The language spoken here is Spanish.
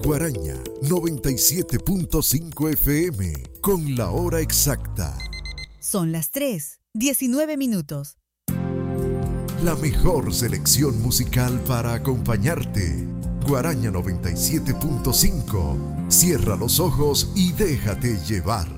Guaraña 97.5 FM con la hora exacta. Son las 3:19. La mejor selección musical para acompañarte. Guaraña 97.5. Cierra los ojos y déjate llevar.